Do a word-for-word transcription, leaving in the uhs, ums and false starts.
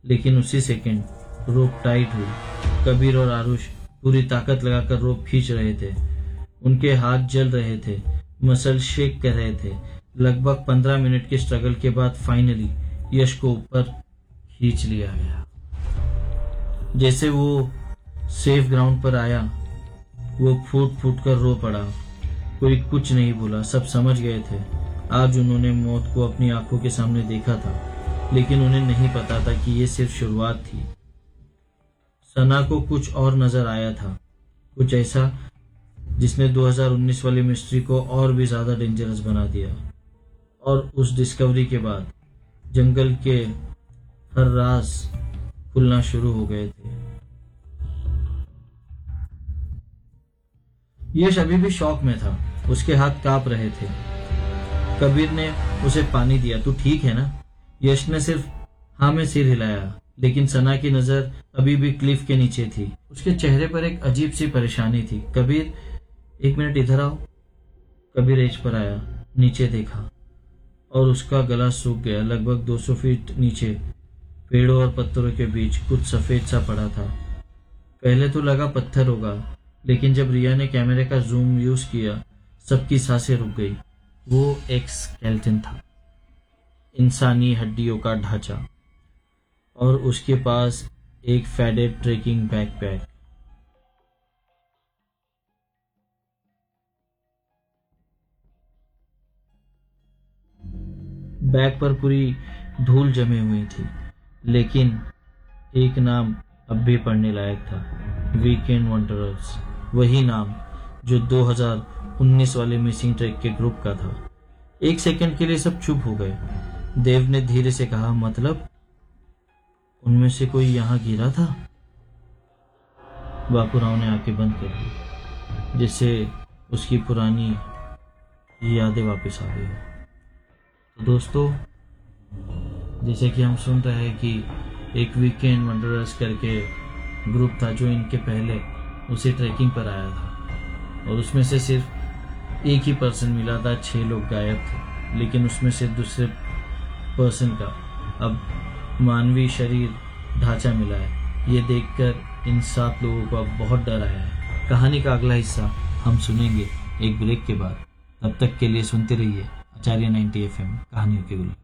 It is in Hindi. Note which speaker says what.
Speaker 1: लेकिन उसी सेकंड रोप टाइट हुई। कबीर और आरुष पूरी ताकत लगाकर रोप खींच रहे थे। उनके हाथ जल रहे थे, मसल शेक कर रहे थे। लगभग पंद्रह मिनट के स्ट्रगल के बाद फाइनली यश को ऊपर खींच लिया गया। जैसे वो सेफ ग्राउंड पर आया, वो फूट फूट कर रो पड़ा। कोई कुछ नहीं बोला, सब समझ गए थे। आज उन्होंने मौत को अपनी आंखों के सामने देखा था, लेकिन उन्हें नहीं पता था कि ये सिर्फ शुरुआत थी। सना को कुछ और नजर आया था, कुछ ऐसा जिसने दो हज़ार उन्नीस वाली मिस्ट्री को और भी ज्यादा डेंजरस बना दिया। और उस डिस्कवरी के बाद जंगल के हर राज खुलना शुरू हो गए थे। यश अभी भी शॉक में था, उसके हाथ कांप रहे थे। कबीर ने उसे पानी दिया। तू ठीक है ना? यश ने सिर्फ हाँ में सिर हिलाया, लेकिन सना की नजर अभी भी क्लिफ के नीचे थी। उसके चेहरे पर एक अजीब सी परेशानी थी। कबीर, एक मिनट इधर आओ। कबीर एज पर आया, नीचे देखा और उसका गला सूख गया। लगभग दो सौ फीट नीचे पेड़ों और पत्थरों के बीच कुछ सफेद सा पड़ा था। पहले तो लगा पत्थर होगा, लेकिन जब रिया ने कैमरे का जूम यूज किया, सबकी सांसें रुक गई। वो एक स्केलेटन था, इंसानी हड्डियों का ढांचा, और उसके पास एक फेडेड ट्रेकिंग बैकपैक। बैग पर पूरी धूल जमी हुई थी, लेकिन एक नाम अब भी पढ़ने लायक था, वीकेंड वंडरर्स। वही नाम जो दो हज़ार उन्नीस वाले मिसिंग ट्रैक के ग्रुप का था। एक सेकंड के लिए सब चुप हो गए। देव ने धीरे से कहा, मतलब उनमें से कोई यहां गिरा था? बापूराव ने आंखें बंद कर दी, जिससे उसकी पुरानी यादें वापस आ गई। तो दोस्तों, जैसे कि हम सुन रहे हैं कि एक वीकेंड वंडरर्स करके ग्रुप था जो इनके पहले उसी ट्रैकिंग पर आया था, और उसमें से सिर्फ एक ही पर्सन मिला था। छह लोग गायब थे, लेकिन उसमें से दूसरे पर्सन का अब मानवीय शरीर ढांचा मिला है। ये देखकर इन सात लोगों को अब बहुत डर आया है। कहानी का अगला हिस्सा हम सुनेंगे एक ब्रेक के बाद। तब तक के लिए सुनते रहिए आचार्य नाइंटी एफ एम, कहानियों के गुलाब।